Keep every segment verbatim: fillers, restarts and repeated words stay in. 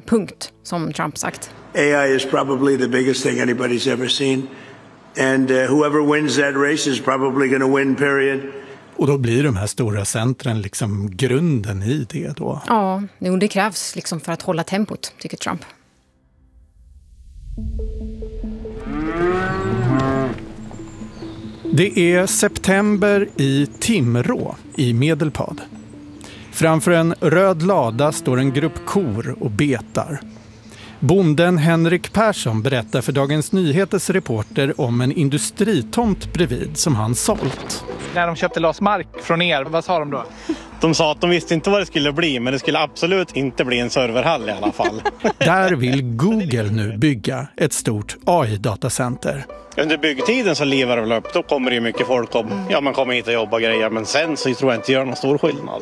punkt, som Trump sagt. A I is probably the biggest thing anybody's ever seen. And uh, whoever wins that race is probably going to win, period. Och då blir de här stora centren liksom grunden i det då? Ja, det krävs liksom för att hålla tempot, tycker Trump. Det är september i Timrå i Medelpad. Framför en röd lada står en grupp kor och betar. Bonden Henrik Persson berättar för Dagens Nyheters reporter om en industritomt bredvid som han sålt. När de köpte loss mark från er, vad sa de då? De sa att de visste inte vad det skulle bli, men det skulle absolut inte bli en serverhall i alla fall. Där vill Google nu bygga ett stort A I-datacenter. Under byggtiden så livar det väl upp, då kommer det ju mycket folk om, ja man kommer hit och jobba grejer, men sen så tror jag inte det gör någon stor skillnad.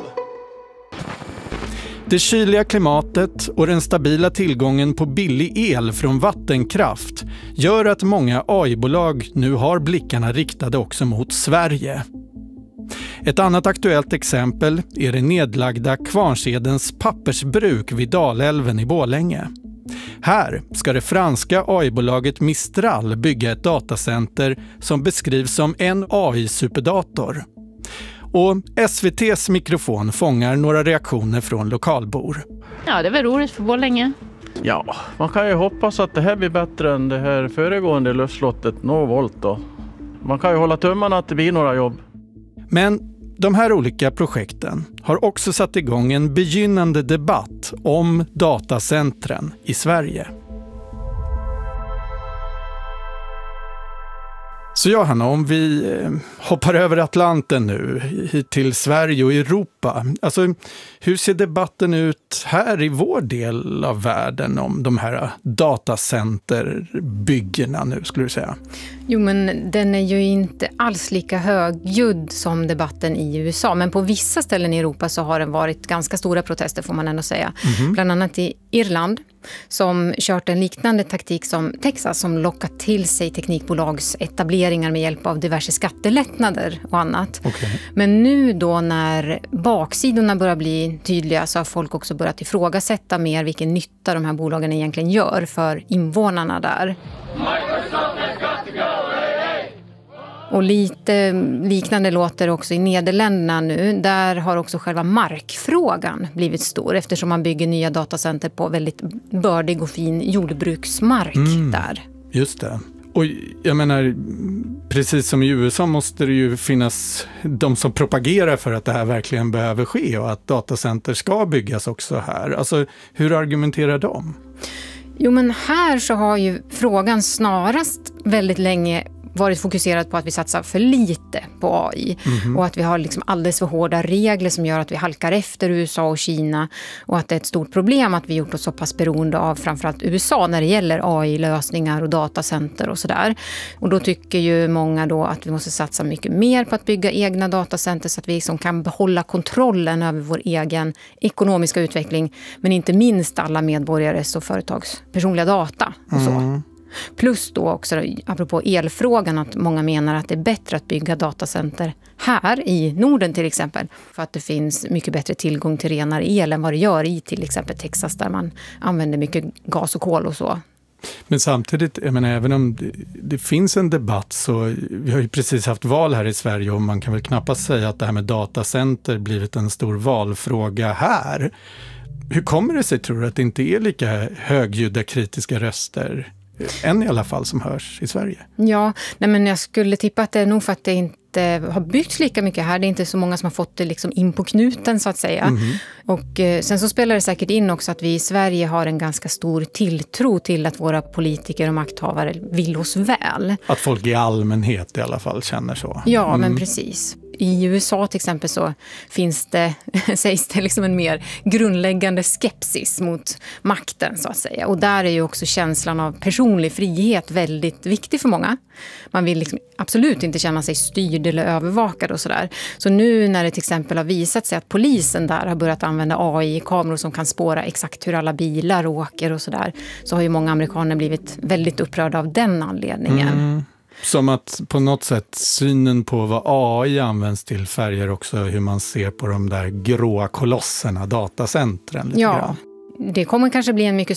Det kyliga klimatet och den stabila tillgången på billig el från vattenkraft gör att många A I-bolag nu har blickarna riktade också mot Sverige. Ett annat aktuellt exempel är det nedlagda Kvarnsvedens pappersbruk vid Dalälven i Borlänge. Här ska det franska A I-bolaget Mistral bygga ett datacenter som beskrivs som en A I-superdator. Och S V T:s mikrofon fångar några reaktioner från lokalbor. Ja, det är väl roligt för Borlänge. Ja, man kan ju hoppas att det här blir bättre än det här föregående luftslottet Novolt då. Man kan ju hålla tummarna att det blir några jobb. Men de här olika projekten har också satt igång en begynnande debatt om datacentren i Sverige. Så ja, Hanna, om vi hoppar över Atlanten nu hit till Sverige och Europa. Alltså, hur ser debatten ut här i vår del av världen om de här datacenterbyggena nu, skulle du säga? Jo, men den är ju inte alls lika högljudd som debatten i U S A. Men på vissa ställen i Europa så har det varit ganska stora protester, får man ändå säga. Mm-hmm. Bland annat i Irland, som kört en liknande taktik som Texas, som lockat till sig teknikbolags etableringar med hjälp av diverse skattelättnader och annat. Okay. Men nu då när baksidorna börjar bli tydliga så har folk också börjat ifrågasätta mer vilken nytta de här bolagen egentligen gör för invånarna där. Och lite liknande låter också i Nederländerna nu. Där har också själva markfrågan blivit stor, eftersom man bygger nya datacenter på väldigt bördig och fin jordbruksmark mm, där. Just det. Och jag menar, precis som i U S A måste det ju finnas de som propagerar för att det här verkligen behöver ske och att datacenter ska byggas också här. Alltså, hur argumenterar de? Jo, men här så har ju frågan snarast väldigt länge varit fokuserat på att vi satsar för lite på A I. Mm-hmm. Och att vi har liksom alldeles för hårda regler som gör att vi halkar efter U S A och Kina. Och att det är ett stort problem att vi gjort oss så pass beroende av framförallt U S A när det gäller A I-lösningar och datacenter och sådär. Och då tycker ju många då att vi måste satsa mycket mer på att bygga egna datacenter så att vi liksom kan behålla kontrollen över vår egen ekonomiska utveckling. Men inte minst alla medborgares och företags personliga data och så. Mm. Plus då också, apropå elfrågan, att många menar att det är bättre att bygga datacenter här i Norden till exempel. För att det finns mycket bättre tillgång till renare el än vad det gör i till exempel Texas där man använder mycket gas och kol och så. Men samtidigt, jag menar, även om det, det finns en debatt så vi har ju precis haft val här i Sverige och man kan väl knappast säga att det här med datacenter blivit en stor valfråga här. Hur kommer det sig, tror du, att det inte är lika högljudda kritiska röster än i alla fall som hörs i Sverige? Ja, nej men jag skulle tippa att det är nog för att det inte har byggts lika mycket här. Det är inte så många som har fått det liksom in på knuten så att säga. Mm-hmm. Och eh, sen så spelar det säkert in också att vi i Sverige har en ganska stor tilltro till att våra politiker och makthavare vill oss väl. Att folk i allmänhet i alla fall känner så. Ja, mm. men precis. I U S A till exempel så finns det, sägs det liksom en mer grundläggande skepsis mot makten så att säga. Och där är ju också känslan av personlig frihet väldigt viktig för många. Man vill liksom absolut inte känna sig styrd eller övervakad och sådär. Så nu när det till exempel har visat sig att polisen där har börjat använda A I-kameror som kan spåra exakt hur alla bilar åker och sådär, så har ju många amerikaner blivit väldigt upprörda av den anledningen. Mm. Som att på något sätt synen på vad A I används till färger också hur man ser på de där gråa kolosserna, datacentren. Lite ja, grann. Det kommer kanske bli en mycket